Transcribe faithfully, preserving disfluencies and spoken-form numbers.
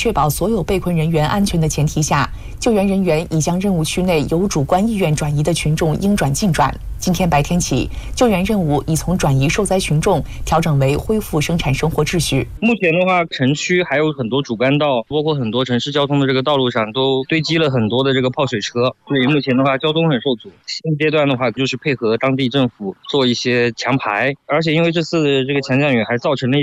确保所有被困人员安全的前提下，救援人员已将任务区内有主观意愿转移的群众应转尽转。今天白天起，救援任务已从转移受灾群众调整为恢复生产生活秩序。 目前的话，城区还有很多主干道，包括很多城市交通的这个道路上都堆积了很多的这个泡水车，所以目前的话交通很受阻。现阶段的话，就是配合当地政府做一些强排，而且因为这次这个强降雨还造成了